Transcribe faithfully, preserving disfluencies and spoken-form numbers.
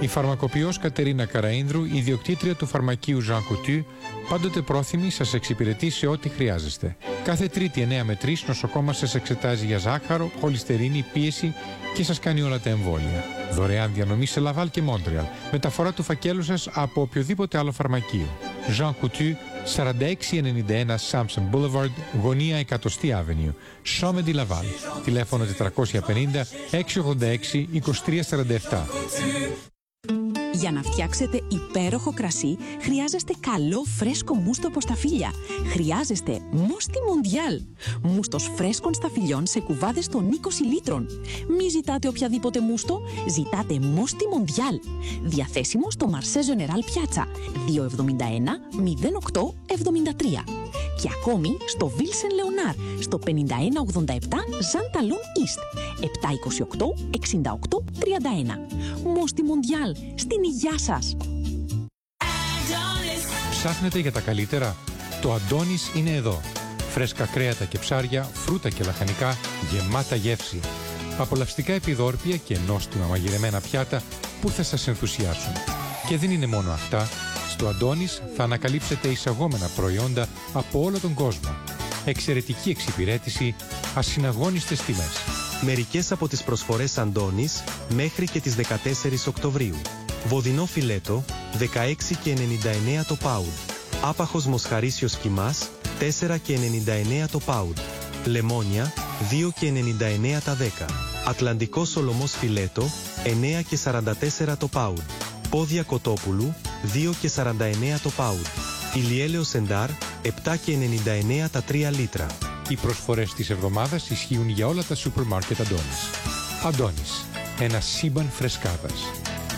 Η φαρμακοποιός Κατερίνα Καραΐνδρου, ιδιοκτήτρια του φαρμακείου Jean Coutu, πάντοτε πρόθυμη, σας εξυπηρετεί σε ό,τι χρειάζεστε. Κάθε Τρίτη εννέα με τρεις νοσοκόμα σας εξετάζει για ζάχαρο, χολυστερίνη, πίεση και σας κάνει όλα τα εμβόλια. Δωρεάν διανομή σε Λαβάλ και Μόντρεαλ. Μεταφορά του φακέλου σας από οποιοδήποτε άλλο φαρμακείο. Jean Coutu, σαράντα έξι ενενήντα ένα Samson Boulevard, γωνία εκατοστή Avenue, Chaume Laval. Τηλέφωνο τετρακόσια πενήντα έξι ογδόντα έξι είκοσι τρία σαράντα επτά. Για να φτιάξετε υπέροχο κρασί, χρειάζεστε καλό φρέσκο μούστο από σταφύλια. Χρειάζεστε Μόστι Μοντιάλ. Μούστος φρέσκων σταφυλιών σε κουβάδες των είκοσι λίτρων. Μη ζητάτε οποιαδήποτε μούστο, ζητάτε Μόστι Μοντιάλ. Διαθέσιμο στο Marché Général Piazza δύο εβδομήντα ένα μηδέν οκτώ εβδομήντα τρία. Και ακόμη στο Βίλσεν Λεωνάρ, στο πενήντα ένα ογδόντα επτά Ζανταλούν East, επτακόσια είκοσι οκτώ εξήντα οκτώ τριάντα ένα. Μόστι Μοντιάλ, στην υγειά σας! Ψάχνετε για τα καλύτερα? Το Αντώνης είναι εδώ. Φρέσκα κρέατα και ψάρια, φρούτα και λαχανικά, γεμάτα γεύση. Απολαυστικά επιδόρπια και νόστιμα μαγειρεμένα πιάτα που θα σας ενθουσιάσουν. Και δεν είναι μόνο αυτά. Στο Αντώνης θα ανακαλύψετε εισαγόμενα προϊόντα από όλο τον κόσμο. Εξαιρετική εξυπηρέτηση, ασυναγώνιστες τιμές. Μερικές από τις προσφορές Αντώνης μέχρι και τις δεκατέσσερις Οκτωβρίου. Βοδινό φιλέτο, δεκαέξι και ενενήντα εννέα το πάουντ. Άπαχος μοσχαρίσιος κιμάς, τέσσερα και ενενήντα εννέα το πάουντ. Λεμόνια, δύο και ενενήντα εννέα τα δέκα. Ατλαντικό σολομός φιλέτο, εννέα και σαράντα τέσσερα το πάουντ. Πόδια κοτόπουλου, δύο και σαράντα εννέα το πάουντ. Ηλιέλαιος εντάρ, επτά και ενενήντα εννέα τα τρία λίτρα. Οι προσφορές της εβδομάδας ισχύουν για όλα τα σούπερ μάρκετ Αντώνης. Αντώνης, ένα σύμπαν φρεσκάδας.